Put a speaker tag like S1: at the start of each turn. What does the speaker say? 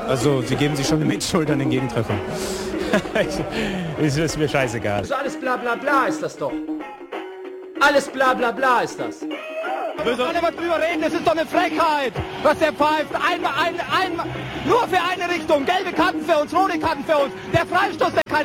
S1: Also sie geben sich schon mit Schuld an den Gegentreffer. ist mir scheißegal.
S2: Also alles bla bla bla ist das doch. Alles bla bla bla ist das.
S3: Alle mal drüber reden, das ist doch eine Frechheit, was der pfeift. Einmal, nur für eine Richtung. Gelbe Karten für uns, rote Karten für uns. Der Freistoß, der keine